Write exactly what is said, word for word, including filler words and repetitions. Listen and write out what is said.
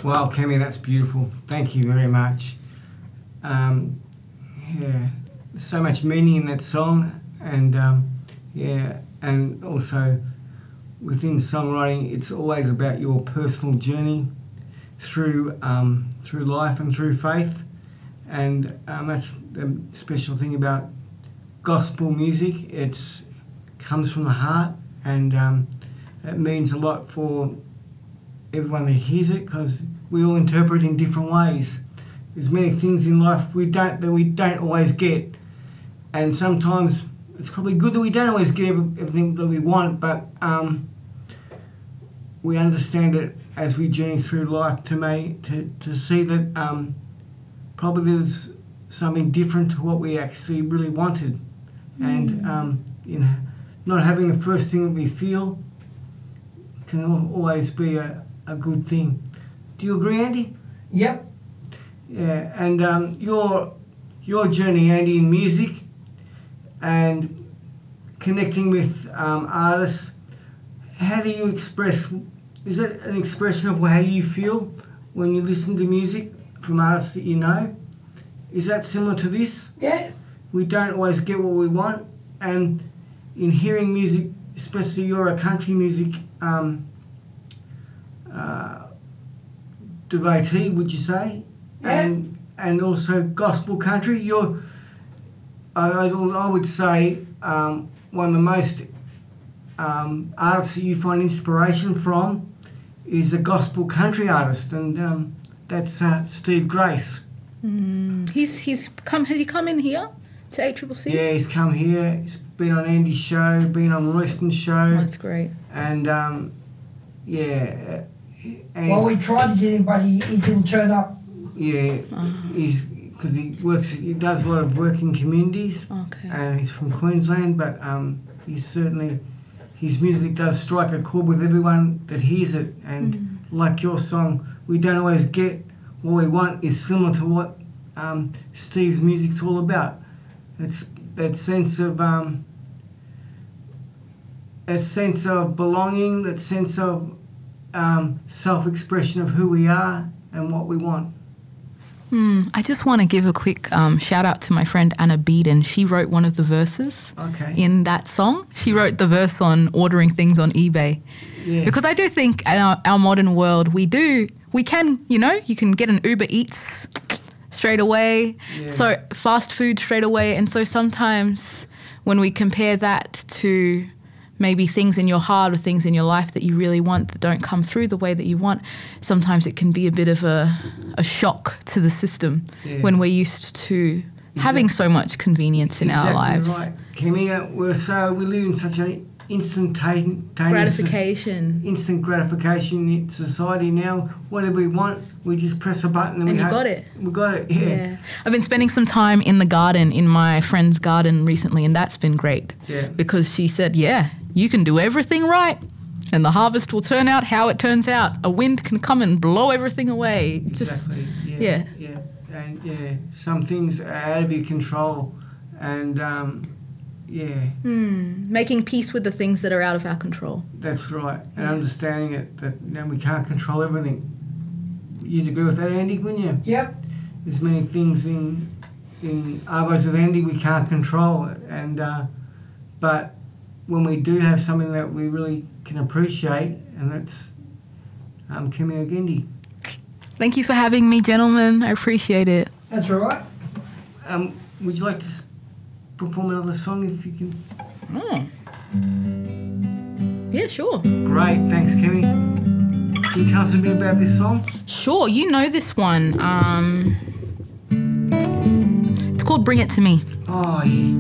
Wow, Kemi, that's beautiful. Thank you very much. Um, yeah, there's so much meaning in that song, and um, yeah, and also within songwriting, it's always about your personal journey through um, through life and through faith, and um, that's the special thing about gospel music. It's comes from the heart, and um, it means a lot for everyone that hears it, because we all interpret in different ways. There's many things in life we don't that we don't always get, and sometimes it's probably good that we don't always get every, everything that we want, but um, we understand it as we journey through life to make to, to see that um, probably there's something different to what we actually really wanted, mm. and um, you know, not having the first thing that we feel can always be a, a good thing. Do you agree, Andy? Yep. Yeah, and um, your your journey, Andy, in music and connecting with um, artists, how do you express, is it an expression of how you feel when you listen to music from artists that you know? Is that similar to this? Yeah. We don't always get what we want, and in hearing music, especially you're a country music um, uh, devotee, would you say? Yeah. And and also gospel country. You're, I, I, I would say, um, one of the most um, artists that you find inspiration from is a gospel country artist, and um, that's uh, Steve Grace. Mm. He's he's come. Has he come in here to A C C C? Yeah, he's come here. He's been on Andy's show, been on Royston's show. Oh, that's great. And um, yeah, and Well, we tried to get him, but he, he didn't turn up. Yeah, uh-huh. he's because he works. He does a lot of work in communities. Okay. And he's from Queensland, but um, he's certainly his music does strike a chord with everyone that hears it. And mm. like your song, we don't always get what we want. Is similar to what um, Steve's music's all about. It's that sense of um, that sense of belonging, that sense of um, self-expression of who we are and what we want. Mm, I just want to give a quick um, shout out to my friend Anna Beeden. She wrote one of the verses okay. in that song. She wrote the verse on ordering things on eBay. Yeah. Because I do think in our, our modern world, we do, we can, you know, you can get an Uber Eats straight away. Yeah. So fast food straight away. And so sometimes when we compare that to maybe things in your heart or things in your life that you really want that don't come through the way that you want, sometimes it can be a bit of a, a shock to the system yeah. when we're used to exactly. having so much convenience in exactly our lives. Right. Kemi, we're so, we live in such an instantaneous gratification. Instant gratification society now. Whatever we want, we just press a button and, and we you have, got it. We got it, yeah. yeah. I've been spending some time in the garden, in my friend's garden recently, and that's been great. Yeah. Because she said, yeah, you can do everything right and the harvest will turn out how it turns out. A wind can come and blow everything away. Exactly, Just, yeah, yeah. Yeah, and yeah, some things are out of your control, and um, yeah. Mm, making peace with the things that are out of our control. That's right, and understanding it, that you know, we can't control everything. You'd agree with that, Andy, wouldn't you? Yep. There's many things in in Arvos with Andy we can't control, and uh, but when we do have something that we really can appreciate, and that's um, Kemi Ogendi. Thank you for having me, gentlemen. I appreciate it. That's all right. Um, would you like to s- perform another song if you can? Mm. Yeah, sure. Great, thanks, Kemi. Can you tell us a bit about this song? Sure, you know this one. Um, it's called Bring It To Me. Oh, yeah.